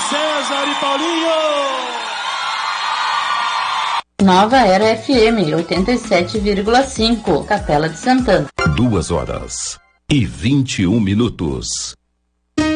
César e Paulinho. Nova Era FM 87,5, Capela de Santana. 2 horas e 21 minutos.